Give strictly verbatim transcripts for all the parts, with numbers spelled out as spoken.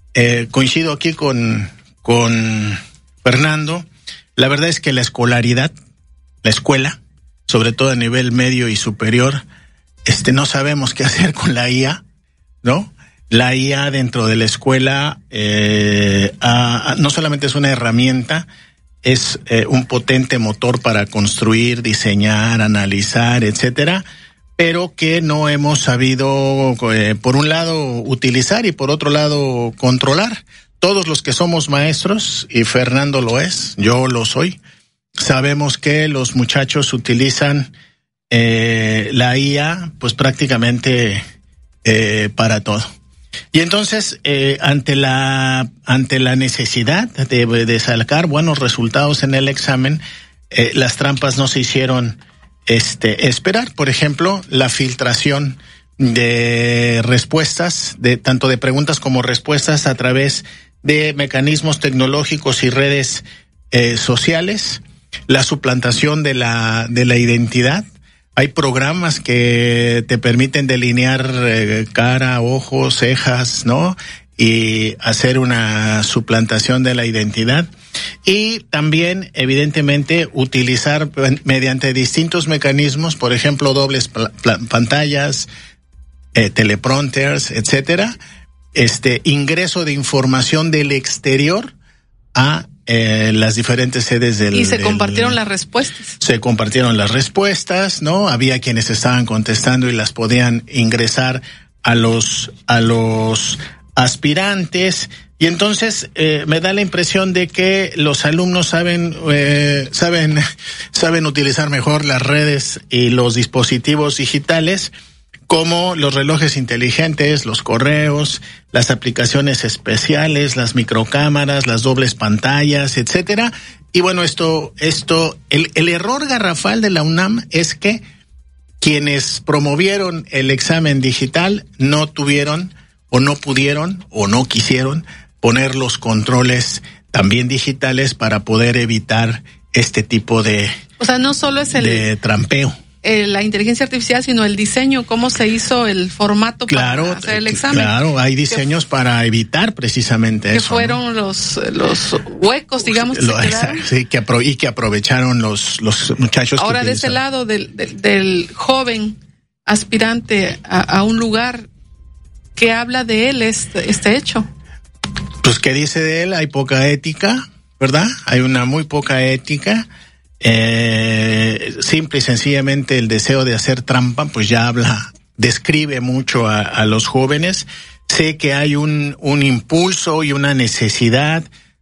eh, coincido aquí con, con Fernando. La verdad es que la escolaridad, la escuela, sobre todo a nivel medio y superior, este, no sabemos qué hacer con la I A, ¿no? La I A dentro de la escuela eh, a, a, no solamente es una herramienta, es eh, un potente motor para construir, diseñar, analizar, etcétera, pero que no hemos sabido, eh, por un lado, utilizar y por otro lado, controlar. Todos los que somos maestros, y Fernando lo es, yo lo soy, sabemos que los muchachos utilizan eh, la I A, pues prácticamente eh, para todo. Y entonces, eh, ante la ante la necesidad de, de sacar buenos resultados en el examen, eh, las trampas no se hicieron este esperar. Por ejemplo, la filtración de respuestas, de tanto de preguntas como respuestas a través de mecanismos tecnológicos y redes eh, sociales, la suplantación de la de la identidad. Hay programas que te permiten delinear eh, cara, ojos, cejas, ¿no? Y hacer una suplantación de la identidad. Y también, evidentemente, utilizar mediante distintos mecanismos, por ejemplo, dobles pl- pl- pantallas, eh, teleprompters, etcétera, este ingreso de información del exterior a Eh, las diferentes sedes del... Y se del, compartieron las respuestas. Se compartieron las respuestas, ¿no? Había quienes estaban contestando y las podían ingresar a los, a los aspirantes. Y entonces, eh, me da la impresión de que los alumnos saben, eh, saben, saben utilizar mejor las redes y los dispositivos digitales, como los relojes inteligentes, los correos, las aplicaciones especiales, las microcámaras, las dobles pantallas, etcétera. Y bueno, esto, esto, el, el error garrafal de la UNAM es que quienes promovieron el examen digital no tuvieron o no pudieron o no quisieron poner los controles también digitales para poder evitar este tipo de, o sea, no solo es el de trampeo. Eh, la inteligencia artificial, sino el diseño, cómo se hizo el formato claro, para hacer el examen. Claro, hay diseños que, para evitar precisamente que eso. Que fueron, ¿no? los los huecos, digamos, Lo, que se sí, que apro- y que aprovecharon los los muchachos. Ahora, de ese lado del, del, del joven aspirante a, a un lugar, ¿qué habla de él este, este hecho? Pues, ¿qué dice de él? Hay poca ética, ¿verdad? Hay una muy poca ética. Eh, simple y sencillamente el deseo de hacer trampa, pues ya habla, describe mucho a, a los jóvenes. Sé que hay un, un impulso y una necesidad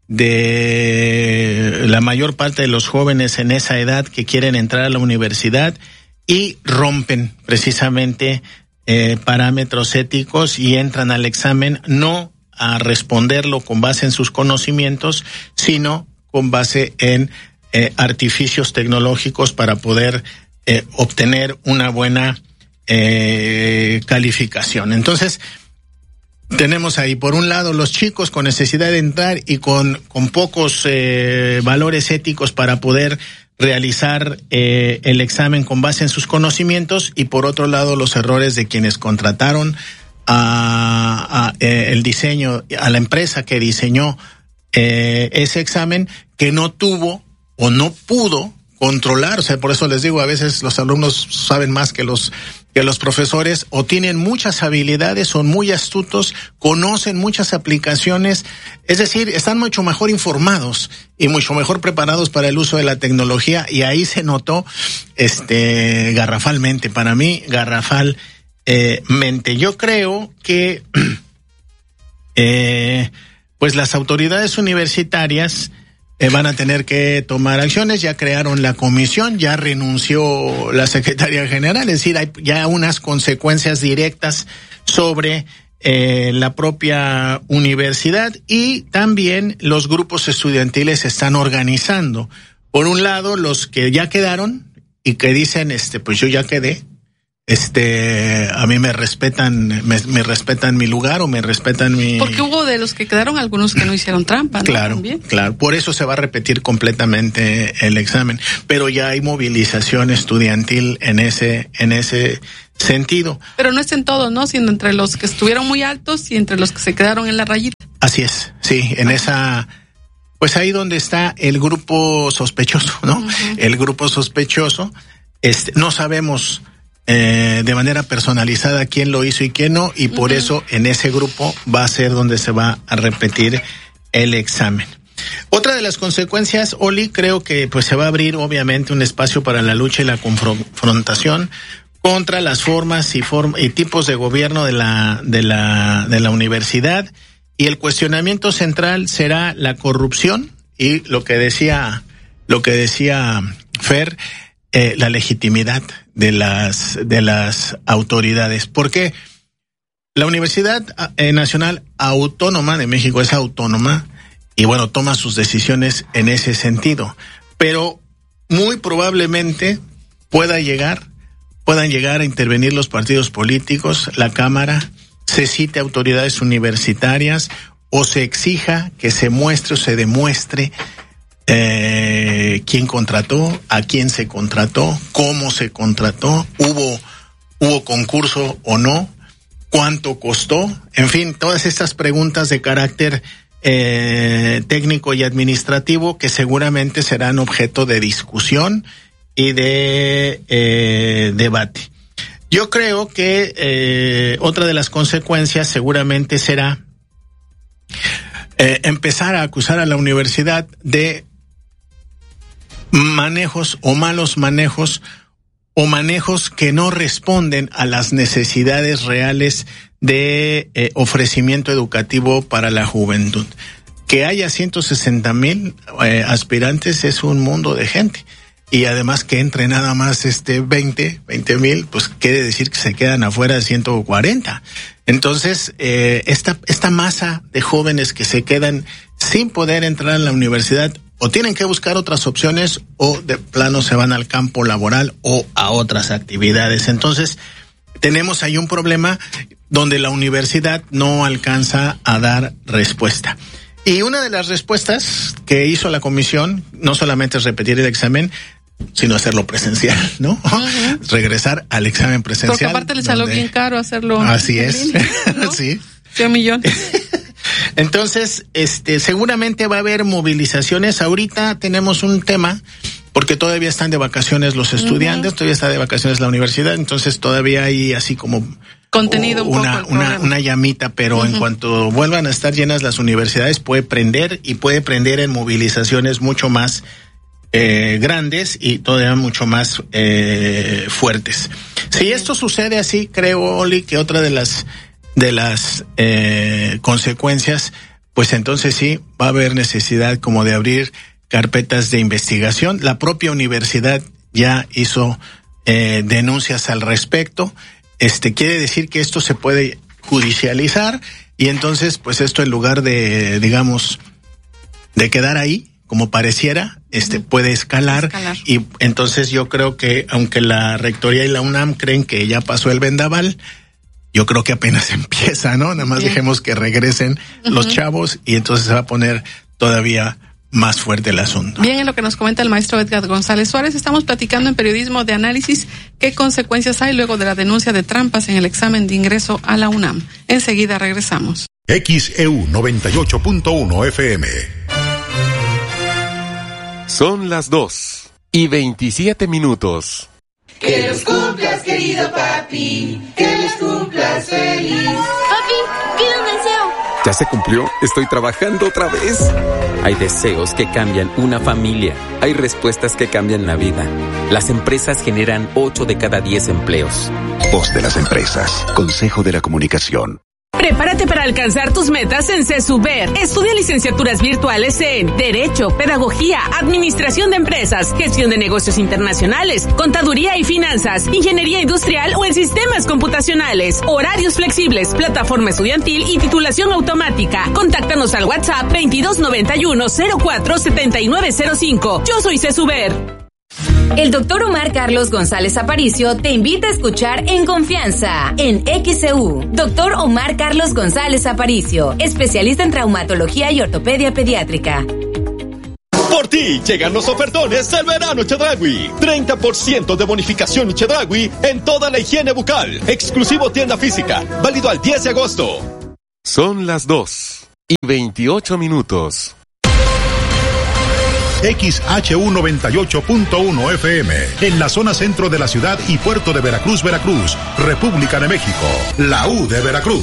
de la mayor parte de los jóvenes en esa edad que quieren entrar a la universidad y rompen precisamente eh, parámetros éticos y entran al examen no a responderlo con base en sus conocimientos, sino con base en Eh, artificios tecnológicos para poder eh, obtener una buena eh, calificación. Entonces, tenemos ahí, por un lado, los chicos con necesidad de entrar y con, con pocos eh, valores éticos para poder realizar eh, el examen con base en sus conocimientos, y por otro lado, los errores de quienes contrataron a, a eh, el diseño, a la empresa que diseñó eh, ese examen, que no tuvo o no pudo controlar. O sea, por eso les digo, a veces los alumnos saben más que los que los profesores, o tienen muchas habilidades, son muy astutos, conocen muchas aplicaciones, es decir, están mucho mejor informados y mucho mejor preparados para el uso de la tecnología, y ahí se notó este garrafalmente, para mí, garrafalmente. Eh, Yo creo que eh, pues las autoridades universitarias Eh, van a tener que tomar acciones. Ya crearon la comisión, ya renunció la secretaria general, es decir, hay ya unas consecuencias directas sobre eh, la propia universidad, y también los grupos estudiantiles se están organizando. Por un lado, los que ya quedaron y que dicen, este, pues yo ya quedé, este, a mí me respetan, me, me respetan mi lugar o me respetan mi... Porque hubo de los que quedaron algunos que no hicieron trampa, ¿no? Claro, También. claro. Por eso se va a repetir completamente el examen. Pero ya hay movilización estudiantil en ese, en ese sentido. Pero no es en todo, ¿no? Sino entre los que estuvieron muy altos y entre los que se quedaron en la rayita. Así es, sí, en esa, pues ahí donde está el grupo sospechoso, ¿no? Uh-huh. El grupo sospechoso, este, no sabemos eh, de manera personalizada quién lo hizo y quién no, y por uh-huh. eso en ese grupo va a ser donde se va a repetir el examen. Otra de las consecuencias, Oli, creo que pues se va a abrir obviamente un espacio para la lucha y la confrontación contra las formas y form- y tipos de gobierno de la de la de la universidad, y el cuestionamiento central será la corrupción y lo que decía lo que decía Fer, eh, la legitimidad de las de las autoridades, porque la Universidad Nacional Autónoma de México es autónoma y bueno, toma sus decisiones en ese sentido, pero muy probablemente pueda llegar, puedan llegar a intervenir los partidos políticos, la Cámara, se cite autoridades universitarias o se exija que se muestre o se demuestre eh, quién contrató, a quién se contrató, cómo se contrató, hubo, hubo concurso o no, cuánto costó, en fin, todas estas preguntas de carácter Eh, técnico y administrativo que seguramente serán objeto de discusión y de eh, debate. Yo creo que eh, otra de las consecuencias seguramente será eh, empezar a acusar a la universidad de manejos o malos manejos o manejos que no responden a las necesidades reales de eh, ofrecimiento educativo para la juventud. Que haya ciento sesenta mil eh, aspirantes es un mundo de gente, y además que entre nada más este veinte mil, pues quiere decir que se quedan afuera de ciento cuarenta. Entonces, eh, esta, esta masa de jóvenes que se quedan sin poder entrar a la universidad, o tienen que buscar otras opciones, o de plano se van al campo laboral o a otras actividades. Entonces, tenemos ahí un problema donde la universidad no alcanza a dar respuesta. Y una de las respuestas que hizo la comisión no solamente es repetir el examen, sino hacerlo presencial, ¿no? Uh-huh. Regresar al examen presencial. Porque aparte le salió bien caro hacerlo. Así es, línea, ¿no? Sí. Sí, un millón. Entonces, este, seguramente va a haber movilizaciones. Ahorita tenemos un tema, porque todavía están de vacaciones los estudiantes, uh-huh. todavía está de vacaciones la universidad, entonces todavía hay así como contenido un una, poco una, una llamita, pero uh-huh. en cuanto vuelvan a estar llenas las universidades puede prender, y puede prender en movilizaciones mucho más eh, grandes y todavía mucho más eh, fuertes. Si esto sucede así, creo, Oli, que otra de las de las eh, consecuencias, pues entonces sí va a haber necesidad como de abrir carpetas de investigación. La propia universidad ya hizo eh, denuncias al respecto. Este quiere decir que esto se puede judicializar, y entonces pues esto, en lugar de, digamos, de quedar ahí como pareciera, este puede escalar, escalar. Y entonces yo creo que aunque la Rectoría y la UNAM creen que ya pasó el vendaval, yo creo que apenas empieza, ¿no? Nada más Bien. Dejemos que regresen uh-huh. los chavos, y entonces se va a poner todavía más fuerte el asunto. Bien, en lo que nos comenta el maestro Edgar González Suárez, estamos platicando en Periodismo de Análisis qué consecuencias hay luego de la denuncia de trampas en el examen de ingreso a la UNAM. Enseguida regresamos. X E U noventa y ocho punto uno F M. Son las dos y veintisiete minutos. Que los cumplas, querido papi, que los cumplas feliz. Papi, pide un deseo. ¿Ya se cumplió? Estoy trabajando otra vez. Hay deseos que cambian una familia. Hay respuestas que cambian la vida. Las empresas generan ocho de cada diez empleos. Voz de las empresas. Consejo de la Comunicación. Prepárate para alcanzar tus metas en CESUBER. Estudia licenciaturas virtuales en Derecho, Pedagogía, Administración de Empresas, Gestión de Negocios Internacionales, Contaduría y Finanzas, Ingeniería Industrial o en Sistemas Computacionales. Horarios flexibles, plataforma estudiantil y titulación automática. Contáctanos al WhatsApp veintidós noventa y uno cero cuatro setenta y nueve cero cinco. Yo soy CESUBER. El doctor Omar Carlos González Aparicio te invita a escuchar En Confianza, en X E U. Doctor Omar Carlos González Aparicio, especialista en traumatología y ortopedia pediátrica. Por ti ti llegan los ofertones del verano Chedraui. treinta por ciento de bonificación Chedraui en toda la higiene bucal. Exclusivo tienda física. Válido al diez de agosto. Son las dos y veintiocho minutos. X H U noventa y ocho punto uno F M, en la zona centro de la ciudad y puerto de Veracruz, Veracruz, República de México, la U de Veracruz.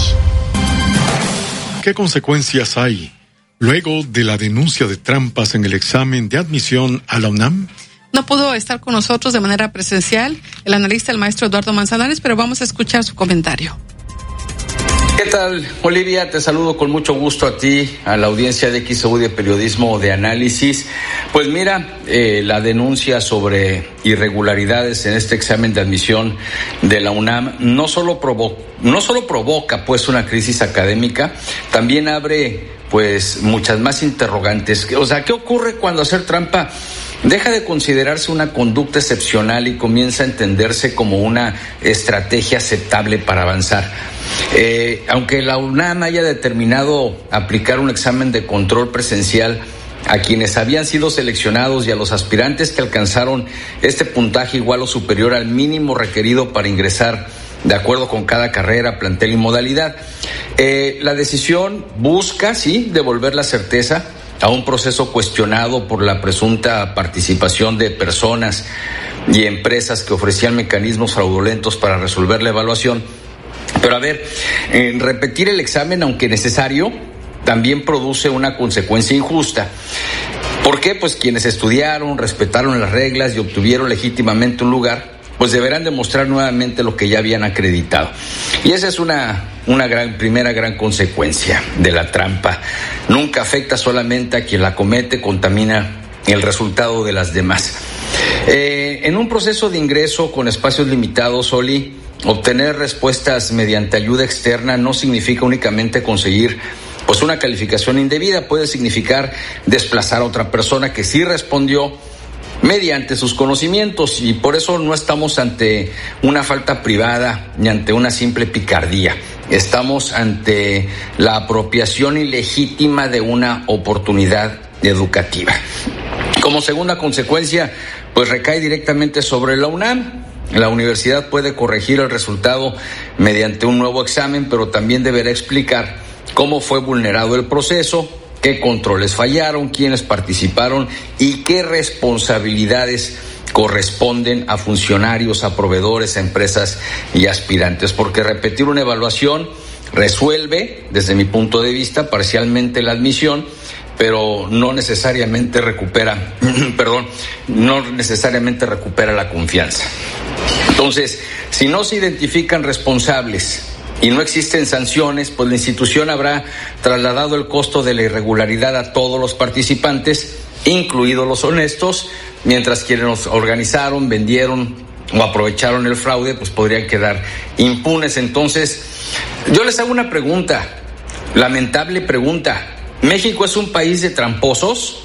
¿Qué consecuencias hay luego de la denuncia de trampas en el examen de admisión a la UNAM? No pudo estar con nosotros de manera presencial el analista, el maestro Eduardo Manzanares, pero vamos a escuchar su comentario. ¿Qué tal, Olivia? Te saludo con mucho gusto a ti, a la audiencia de X E U de Periodismo de Análisis. Pues mira, eh, la denuncia sobre irregularidades en este examen de admisión de la UNAM no solo provo- no solo provoca pues una crisis académica, también abre pues muchas más interrogantes. O sea, ¿qué ocurre cuando hacer trampa deja de considerarse una conducta excepcional y comienza a entenderse como una estrategia aceptable para avanzar? Eh, aunque la UNAM haya determinado aplicar un examen de control presencial a quienes habían sido seleccionados y a los aspirantes que alcanzaron este puntaje igual o superior al mínimo requerido para ingresar de acuerdo con cada carrera, plantel y modalidad, eh, la decisión busca, sí, devolver la certeza a un proceso cuestionado por la presunta participación de personas y empresas que ofrecían mecanismos fraudulentos para resolver la evaluación. Pero a ver, eh, repetir el examen, aunque necesario, también produce una consecuencia injusta. ¿Por qué? Pues quienes estudiaron, respetaron las reglas y obtuvieron legítimamente un lugar, pues deberán demostrar nuevamente lo que ya habían acreditado. Y esa es una, una gran, primera gran consecuencia de la trampa. Nunca afecta solamente a quien la comete, contamina el resultado de las demás. Eh, en un proceso de ingreso con espacios limitados, Oli, obtener respuestas mediante ayuda externa no significa únicamente conseguir pues una calificación indebida, puede significar desplazar a otra persona que sí respondió mediante sus conocimientos, y por eso no estamos ante una falta privada ni ante una simple picardía. Estamos ante la apropiación ilegítima de una oportunidad educativa. Como segunda consecuencia, pues recae directamente sobre la UNAM. La universidad puede corregir el resultado mediante un nuevo examen, pero también deberá explicar cómo fue vulnerado el proceso, qué controles fallaron, quiénes participaron y qué responsabilidades corresponden a funcionarios, a proveedores, a empresas y aspirantes. Porque repetir una evaluación resuelve, desde mi punto de vista, parcialmente la admisión, pero no necesariamente recupera, perdón, no necesariamente recupera la confianza. Entonces, si no se identifican responsables y no existen sanciones, pues la institución habrá trasladado el costo de la irregularidad a todos los participantes, incluidos los honestos, mientras quienes los organizaron, vendieron o aprovecharon el fraude, pues podrían quedar impunes. Entonces, yo les hago una pregunta, lamentable pregunta. ¿México es un país de tramposos?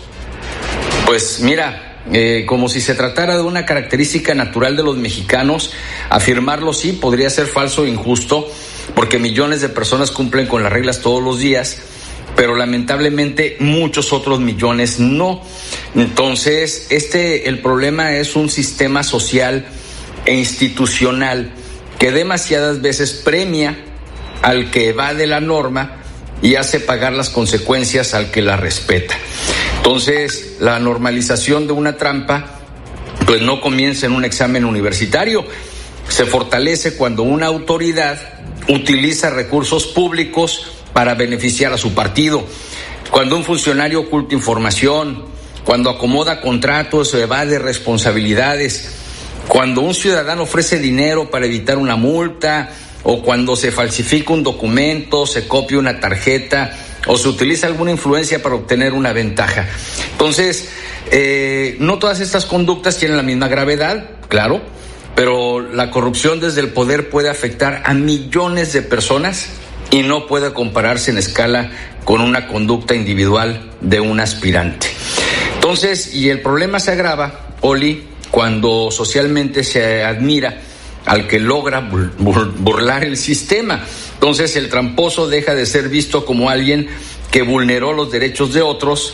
Pues mira, eh, como si se tratara de una característica natural de los mexicanos, afirmarlo sí podría ser falso e injusto, porque millones de personas cumplen con las reglas todos los días, pero lamentablemente muchos otros millones no. Entonces, este, el problema es un sistema social e institucional que demasiadas veces premia al que evade la norma y hace pagar las consecuencias al que la respeta. Entonces, la normalización de una trampa pues no comienza en un examen universitario, se fortalece cuando una autoridad utiliza recursos públicos para beneficiar a su partido, cuando un funcionario oculta información, cuando acomoda contratos o evade responsabilidades, cuando un ciudadano ofrece dinero para evitar una multa, o cuando se falsifica un documento, se copia una tarjeta o se utiliza alguna influencia para obtener una ventaja. Entonces, eh, no todas estas conductas tienen la misma gravedad, claro, pero la corrupción desde el poder puede afectar a millones de personas y no puede compararse en escala con una conducta individual de un aspirante. Entonces, y el problema se agrava, Oli, cuando socialmente se admira al que logra burlar el sistema. Entonces el tramposo deja de ser visto como alguien que vulneró los derechos de otros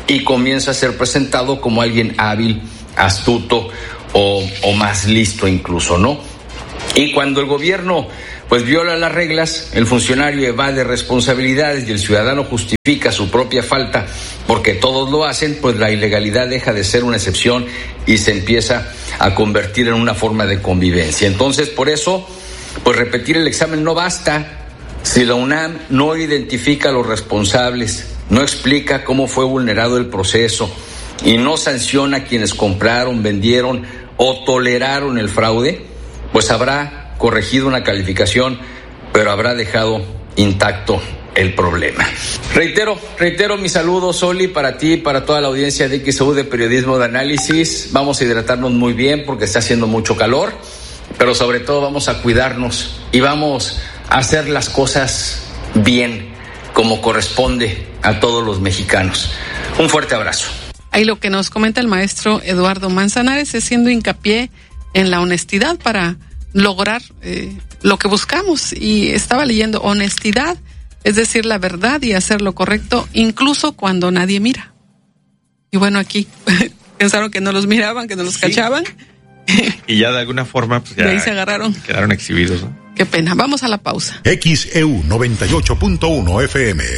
y comienza a ser presentado como alguien hábil, astuto o, o más listo incluso, ¿no? Y cuando el gobierno pues viola las reglas, el funcionario evade responsabilidades y el ciudadano justifica su propia falta porque todos lo hacen, pues la ilegalidad deja de ser una excepción y se empieza a convertir en una forma de convivencia. Entonces, por eso, pues repetir el examen no basta si la UNAM no identifica a los responsables, no explica cómo fue vulnerado el proceso y no sanciona a quienes compraron, vendieron o toleraron el fraude, pues habrá corregido una calificación, pero habrá dejado intacto el problema. Reitero, reitero mis saludos, Oli, para ti y para toda la audiencia de X E U de Periodismo de Análisis. Vamos a hidratarnos muy bien porque está haciendo mucho calor, pero sobre todo vamos a cuidarnos y vamos a hacer las cosas bien, como corresponde a todos los mexicanos. Un fuerte abrazo. Ahí lo que nos comenta el maestro Eduardo Manzanares es haciendo hincapié en la honestidad para lograr eh, lo que buscamos, y estaba leyendo honestidad, es decir, la verdad y hacer lo correcto incluso cuando nadie mira. Y bueno, aquí pensaron que no los miraban, que no los sí. cachaban. Y ya de alguna forma pues ya de ahí se agarraron. Quedaron exhibidos, ¿no? Qué pena. Vamos a la pausa. X E U noventa y ocho punto uno F M.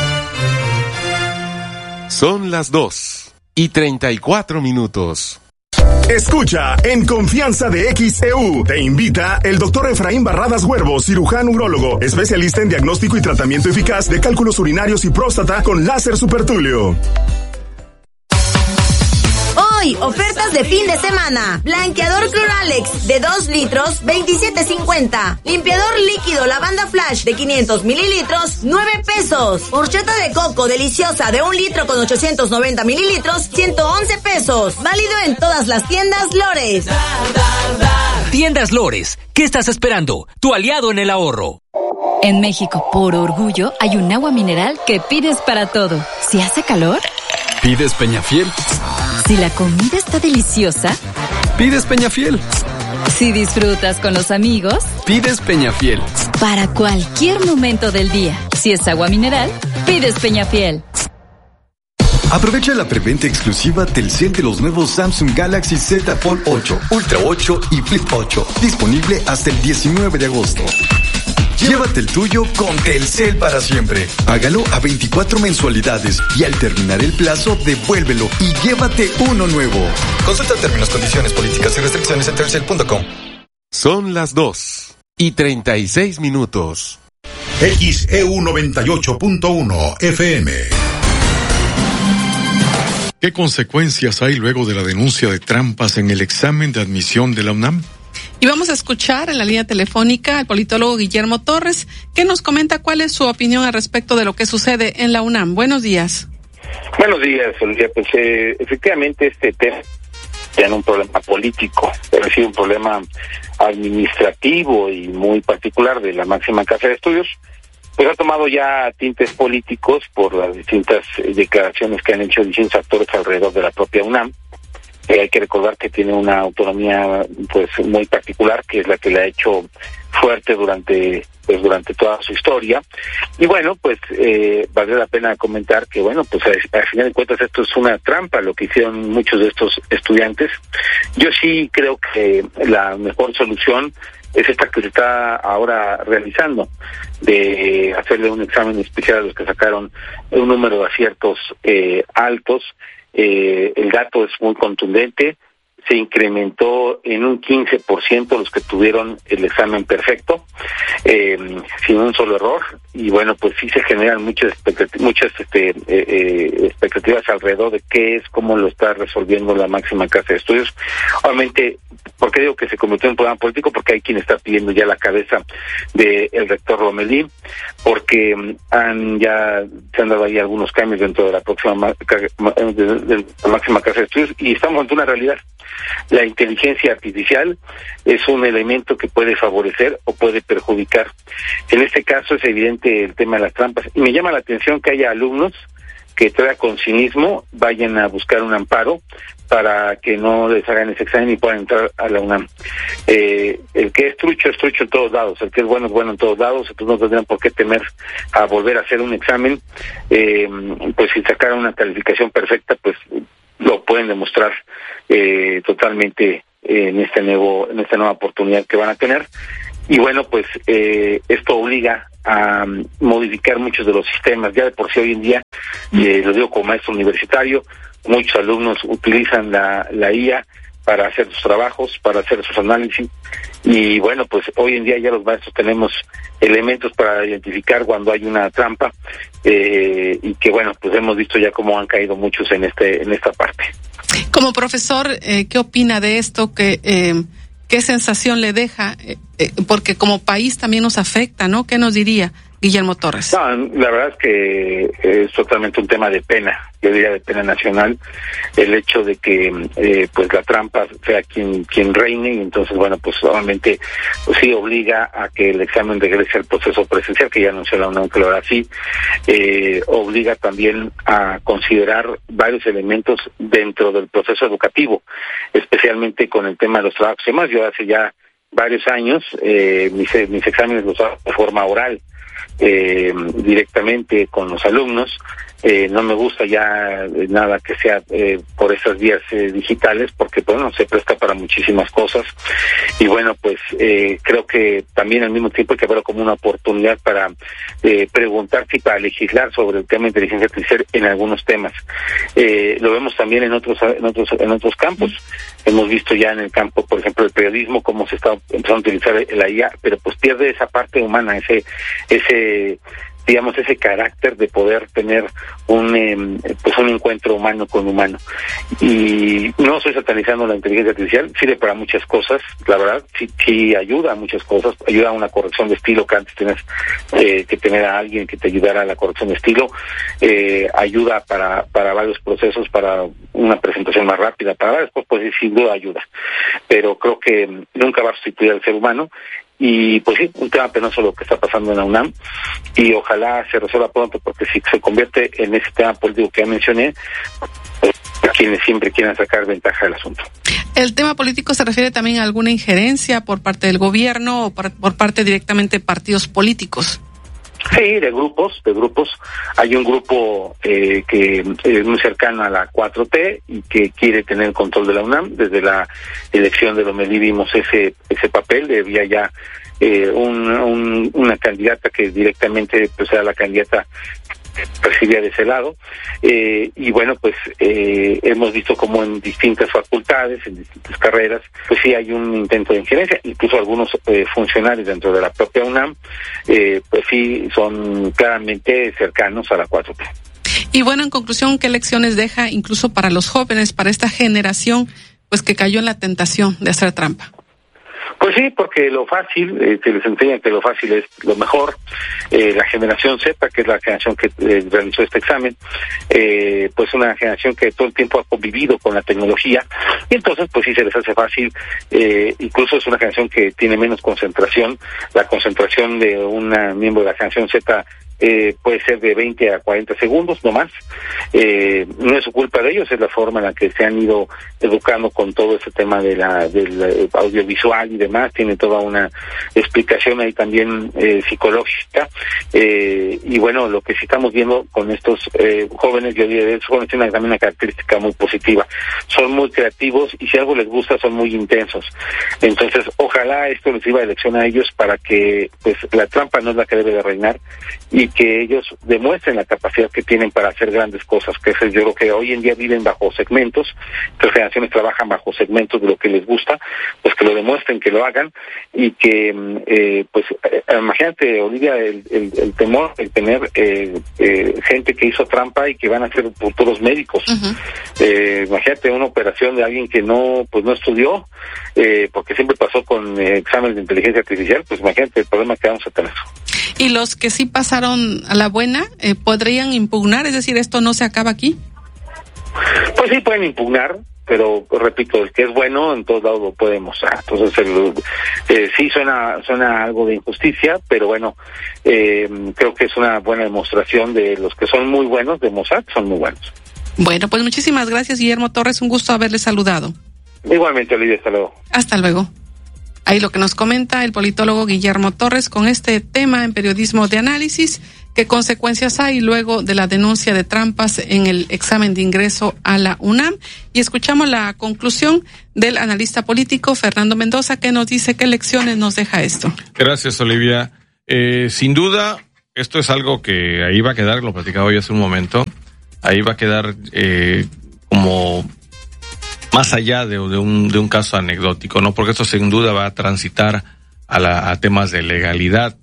Son las dos y treinta y cuatro minutos. Escucha, en Confianza de X E U, te invita el doctor Efraín Barradas Huervo, cirujano urólogo, especialista en diagnóstico y tratamiento eficaz de cálculos urinarios y próstata con láser supertulio. Hoy, ofertas de fin de semana. Blanqueador Cloralex de dos litros, veintisiete cincuenta. Limpiador líquido Lavanda Flash de quinientos mililitros, nueve pesos. Horchata de coco deliciosa de un litro con ochocientos noventa mililitros, ciento once pesos. Válido en todas las tiendas Lores. Tiendas Lores, ¿qué estás esperando? Tu aliado en el ahorro. En México, por orgullo, hay un agua mineral que pides para todo. Si hace calor, pides Peñafiel. Si la comida está deliciosa, pides Peñafiel. Si disfrutas con los amigos, pides Peñafiel. Para cualquier momento del día, si es agua mineral, pides Peñafiel. Aprovecha la preventa exclusiva Telcel de los nuevos Samsung Galaxy Z Fold ocho, Ultra ocho y Flip ocho. Disponible hasta el diecinueve de agosto. Llévate el tuyo con Telcel para siempre. Hágalo a veinticuatro mensualidades y al terminar el plazo, devuélvelo y llévate uno nuevo. Consulta términos, condiciones, políticas y restricciones en telcel punto com. Son las dos y treinta y seis minutos. X E U noventa y ocho punto uno F M. ¿Qué consecuencias hay luego de la denuncia de trampas en el examen de admisión de la UNAM? Y vamos a escuchar en la línea telefónica al politólogo Guillermo Torres, que nos comenta cuál es su opinión al respecto de lo que sucede en la UNAM. Buenos días. Buenos días, Olivia. Pues eh, efectivamente este tema tiene un problema político, pero sí un problema administrativo y muy particular de la máxima casa de estudios. Pues ha tomado ya tintes políticos por las distintas declaraciones que han hecho distintos actores alrededor de la propia UNAM. Eh, hay que recordar que tiene una autonomía pues muy particular, que es la que le ha hecho fuerte durante pues durante toda su historia. Y bueno, pues eh, vale la pena comentar que bueno, pues al final de cuentas esto es una trampa lo que hicieron muchos de estos estudiantes. Yo sí creo que la mejor solución es esta que se está ahora realizando, de hacerle un examen especial a los que sacaron un número de aciertos eh, altos. Eh, el dato es muy contundente, se incrementó en un quince por ciento los que tuvieron el examen perfecto, eh, sin un solo error, y bueno, pues sí se generan muchas expectativas, muchas este, eh, eh, expectativas alrededor de qué es, cómo lo está resolviendo la máxima casa de estudios. Obviamente, ¿por qué digo que se convirtió en un problema político? Porque hay quien está pidiendo ya la cabeza del rector Lomelí, porque um, han ya se han dado ahí algunos cambios dentro de la próxima de, de, de la máxima casa de estudios, y estamos ante una realidad. La inteligencia artificial es un elemento que puede favorecer o puede perjudicar. En este caso es evidente el tema de las trampas, y me llama la atención que haya alumnos que todavía con cinismo vayan a buscar un amparo para que no les hagan ese examen y puedan entrar a la UNAM. Eh, el que es trucho es trucho en todos lados, el que es bueno es bueno en todos lados, entonces no tendrían por qué temer a volver a hacer un examen, eh, pues si sacaran una calificación perfecta, pues lo pueden demostrar eh, totalmente en este nuevo, en esta nueva oportunidad que van a tener. Y bueno, pues eh, esto obliga a um, modificar muchos de los sistemas. Ya de por sí hoy en día, eh, lo digo como maestro universitario, muchos alumnos utilizan la, la I A para hacer sus trabajos, para hacer sus análisis. Y bueno, pues hoy en día ya los maestros tenemos elementos para identificar cuando hay una trampa, eh, y que bueno, pues hemos visto ya cómo han caído muchos en este en esta parte. Como profesor, eh, ¿qué opina de esto? ¿Qué, eh, qué sensación le deja? Eh, eh, porque como país también nos afecta, ¿no? ¿Qué nos diría Guillermo Torres? No, la verdad es que es totalmente un tema de pena, yo diría de pena nacional, el hecho de que eh, pues la trampa sea quien quien reine, y entonces bueno, pues obviamente pues sí obliga a que el examen regrese al proceso presencial, que ya anunció la UNAM que lo hará así, eh, obliga también a considerar varios elementos dentro del proceso educativo, especialmente con el tema de los trabajos y demás. Yo hace ya varios años eh, mis, mis exámenes los hago de forma oral, eh, directamente con los alumnos. Eh, no me gusta ya nada que sea eh, por esas vías eh, digitales, porque bueno, se presta para muchísimas cosas. Y bueno, pues eh, creo que también al mismo tiempo hay que verlo como una oportunidad para eh, preguntarse y para legislar sobre el tema de inteligencia artificial en algunos temas. Eh, lo vemos también en otros en otros en otros campos. Hemos visto ya en el campo, por ejemplo, del periodismo, cómo se está empezando a utilizar la I A, pero pues pierde esa parte humana, ese ese digamos ese carácter de poder tener un eh, pues un encuentro humano con humano. Y no estoy satanizando la inteligencia artificial, sirve para muchas cosas, la verdad, sí, sí ayuda a muchas cosas, ayuda a una corrección de estilo que antes tenías eh, que tener a alguien que te ayudara a la corrección de estilo, eh, ayuda para para varios procesos, para una presentación más rápida, para varias cosas, pues sin duda ayuda, pero creo que nunca va a sustituir al ser humano. Y pues sí, un tema penoso lo que está pasando en la UNAM, y ojalá se resuelva pronto, porque si se convierte en ese tema político que ya mencioné, pues, a quienes siempre quieran sacar ventaja del asunto. ¿El tema político se refiere también a alguna injerencia por parte del gobierno o por, por parte directamente de partidos políticos? Sí, de grupos, de grupos. Hay un grupo eh, que es muy cercano a la cuatro T y que quiere tener el control de la UNAM. Desde la elección de Lomelí vimos ese ese papel. Había ya eh, un, un, una candidata que directamente pues era la candidata recibía de ese lado, eh, y bueno, pues eh, hemos visto como en distintas facultades, en distintas carreras, pues sí hay un intento de injerencia. Incluso algunos eh, funcionarios dentro de la propia UNAM, eh, pues sí son claramente cercanos a la cuatro T. Y bueno, en conclusión, ¿qué lecciones deja incluso para los jóvenes, para esta generación, pues que cayó en la tentación de hacer trampa? Pues sí, porque lo fácil, eh, se les enseña que lo fácil es lo mejor. Eh, la generación Z, que es la generación que eh, realizó este examen, eh, pues una generación que todo el tiempo ha convivido con la tecnología, y entonces pues sí se les hace fácil. Eh, incluso es una generación que tiene menos concentración. La concentración de un miembro de la generación Z Eh, puede ser de veinte a cuarenta segundos, no más. Eh, no es su culpa de ellos, es la forma en la que se han ido educando con todo ese tema de la del audiovisual y demás. Tiene toda una explicación ahí también eh, psicológica. Eh, y bueno, lo que sí estamos viendo con estos eh, jóvenes, yo diría, estos jóvenes tienen también una característica muy positiva. Son muy creativos y si algo les gusta son muy intensos. Entonces, ojalá esto les sirva de lección a ellos para que pues la trampa no es la que debe de reinar, y que ellos demuestren la capacidad que tienen para hacer grandes cosas, que es, yo creo que hoy en día viven bajo segmentos, las generaciones trabajan bajo segmentos de lo que les gusta, pues que lo demuestren, que lo hagan, y que, eh, pues, eh, imagínate, Olivia, el, el, el temor de tener eh, eh, gente que hizo trampa y que van a ser futuros médicos. Uh-huh. Eh, imagínate una operación de alguien que no, pues no estudió, eh, porque siempre pasó con eh, exámenes de inteligencia artificial, pues imagínate el problema que vamos a tener. ¿Y los que sí pasaron a la buena eh, podrían impugnar? Es decir, ¿esto no se acaba aquí? Pues sí, pueden impugnar, pero repito, el que es bueno en todos lados lo puede mostrar. Entonces el, eh, sí suena suena algo de injusticia, pero bueno, eh, creo que es una buena demostración de los que son muy buenos, de Mossad, son muy buenos. Bueno, pues muchísimas gracias, Guillermo Torres, un gusto haberle saludado. Igualmente, Olivia, hasta luego. Hasta luego. Ahí lo que nos comenta el politólogo Guillermo Torres con este tema en periodismo de análisis, qué consecuencias hay luego de la denuncia de trampas en el examen de ingreso a la UNAM. Y escuchamos la conclusión del analista político Fernando Mendoza, que nos dice qué lecciones nos deja esto. Gracias, Olivia. Eh, sin duda, esto es algo que ahí va a quedar, lo platicaba hoy hace un momento, ahí va a quedar eh, como más allá de, de, un, de un caso anecdótico, ¿no? Porque esto sin duda va a transitar a, la, a temas de legalidad.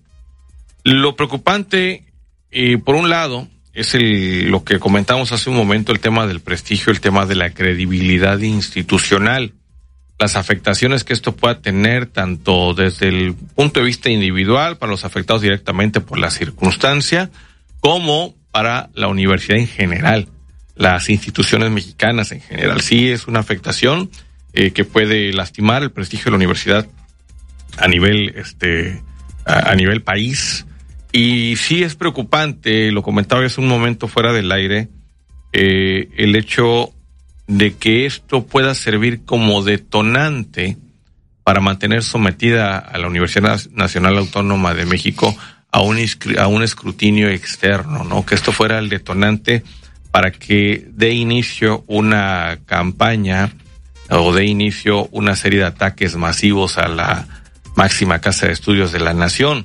Lo preocupante, eh, por un lado, es el, lo que comentamos hace un momento, el tema del prestigio, el tema de la credibilidad institucional, las afectaciones que esto pueda tener tanto desde el punto de vista individual, para los afectados directamente por la circunstancia, como para la universidad en general, las instituciones mexicanas en general. Sí es una afectación eh, que puede lastimar el prestigio de la universidad a nivel este a, a nivel país, y sí es preocupante, lo comentaba hace un momento fuera del aire, eh, el hecho de que esto pueda servir como detonante para mantener sometida a la Universidad Nacional Autónoma de México a un a un escrutinio externo, ¿no? Que esto fuera el detonante para que dé inicio una campaña o dé inicio una serie de ataques masivos a la máxima casa de estudios de la nación.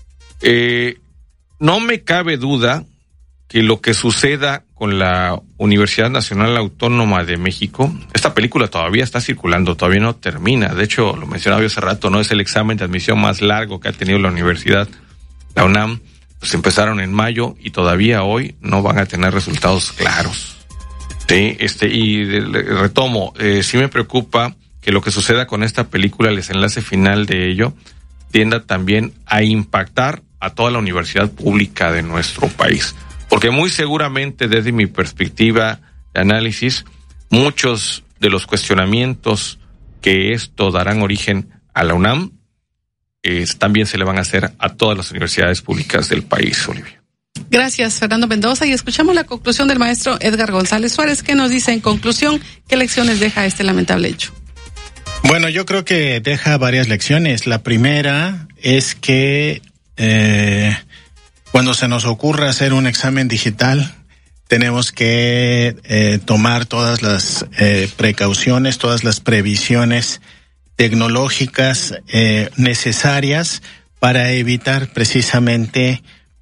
Eh, no me cabe duda que lo que suceda con la Universidad Nacional Autónoma de México, esta película todavía está circulando, todavía no termina. De hecho, lo mencionaba yo hace rato, no es el examen de admisión más largo que ha tenido la universidad, la UNAM. Pues empezaron en mayo y todavía hoy no van a tener resultados claros. Sí, este, y retomo, eh, sí me preocupa que lo que suceda con esta película, el desenlace final de ello, tienda también a impactar a toda la universidad pública de nuestro país. Porque muy seguramente, desde mi perspectiva de análisis, muchos de los cuestionamientos que esto darán origen a la UNAM, Eh, también se le van a hacer a todas las universidades públicas del país, Olivia. Gracias, Fernando Mendoza, y escuchamos la conclusión del maestro Edgar González Suárez, que nos dice en conclusión qué lecciones deja este lamentable hecho. Bueno, yo creo que deja varias lecciones. La primera es que eh, cuando se nos ocurra hacer un examen digital, tenemos que eh, tomar todas las eh, precauciones, todas las previsiones tecnológicas eh, necesarias para evitar precisamente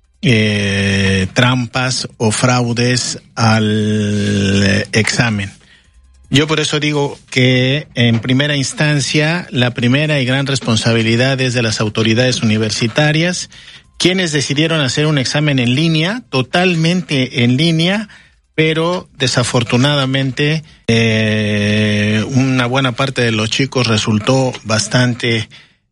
eh, trampas o fraudes al examen. Yo por eso digo que en primera instancia la primera y gran responsabilidad es de las autoridades universitarias, quienes decidieron hacer un examen en línea, totalmente en línea, pero desafortunadamente eh, una buena parte de los chicos resultó bastante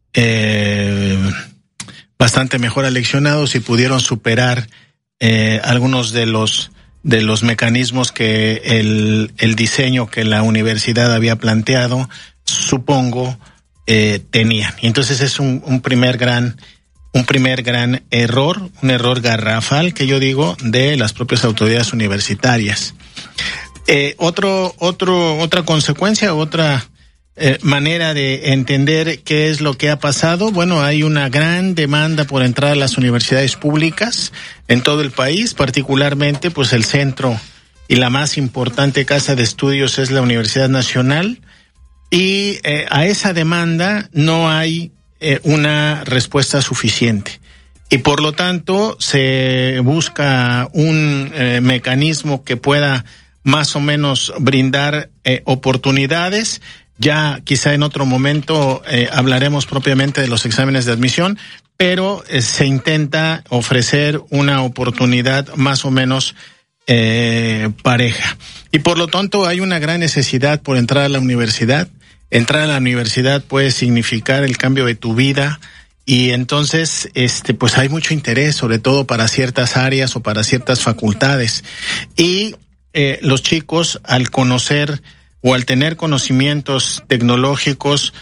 eh, bastante mejor aleccionados y pudieron superar eh, algunos de los de los mecanismos que el el diseño que la universidad había planteado, supongo, eh, tenían. Y entonces es un, un primer gran Un primer gran error, un error garrafal que yo digo de las propias autoridades universitarias. Eh, otro, otro, otra consecuencia, otra eh, manera de entender qué es lo que ha pasado. Bueno, hay una gran demanda por entrar a las universidades públicas en todo el país, particularmente pues el centro y la más importante casa de estudios es la Universidad Nacional, y eh, a esa demanda no hay Eh, una respuesta suficiente, y por lo tanto se busca un eh, mecanismo que pueda más o menos brindar eh, oportunidades. Ya quizá en otro momento eh, hablaremos propiamente de los exámenes de admisión, pero eh, se intenta ofrecer una oportunidad más o menos eh, pareja, y por lo tanto hay una gran necesidad por entrar a la universidad. Entrar a la universidad puede significar el cambio de tu vida, y entonces este pues hay mucho interés, sobre todo para ciertas áreas o para ciertas facultades, y eh, los chicos, al conocer o al tener conocimientos tecnológicos,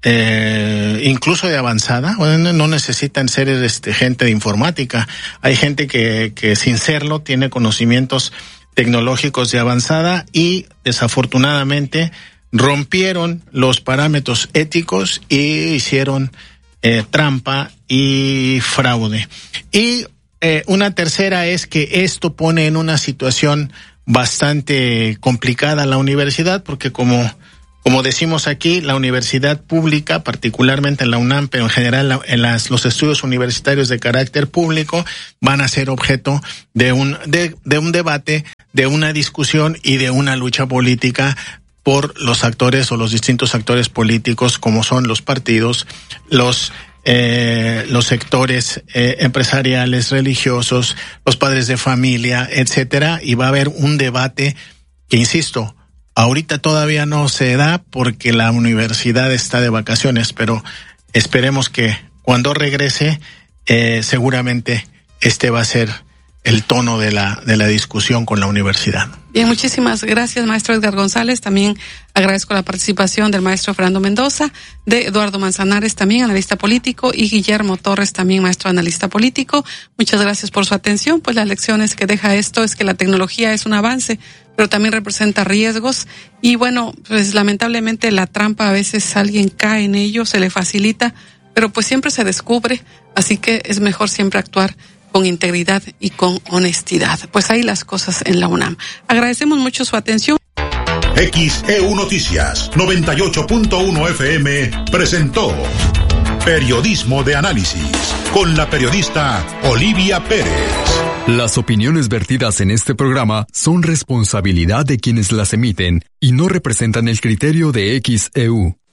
eh, incluso de avanzada, bueno, no necesitan ser este, gente de informática. Hay gente que, que sin serlo tiene conocimientos tecnológicos de avanzada y desafortunadamente rompieron los parámetros éticos y hicieron eh, trampa y fraude. Y eh, una tercera es que esto pone en una situación bastante complicada a la universidad, porque como como decimos aquí, la universidad pública, particularmente en la UNAM, pero en general en las, los estudios universitarios de carácter público, van a ser objeto de un de, de un debate, de una discusión y de una lucha política por los actores o los distintos actores políticos, como son los partidos, los eh, los sectores eh, empresariales, religiosos, los padres de familia, etcétera, y va a haber un debate que, insisto, ahorita todavía no se da porque la universidad está de vacaciones, pero esperemos que cuando regrese, eh, seguramente este va a ser el tono de la de la discusión con la universidad. Bien, muchísimas gracias, maestro Edgar González. También agradezco la participación del maestro Fernando Mendoza, de Eduardo Manzanares, también analista político, y Guillermo Torres, también maestro analista político. Muchas gracias por su atención. Pues las lecciones que deja esto es que la tecnología es un avance, pero también representa riesgos. Y bueno, pues lamentablemente la trampa, a veces alguien cae en ello, se le facilita, pero pues siempre se descubre, así que es mejor siempre actuar con integridad y con honestidad. Pues ahí las cosas en la UNAM. Agradecemos mucho su atención. X E U Noticias noventa y ocho punto uno F M presentó Periodismo de Análisis con la periodista Olivia Pérez. Las opiniones vertidas en este programa son responsabilidad de quienes las emiten y no representan el criterio de X E U.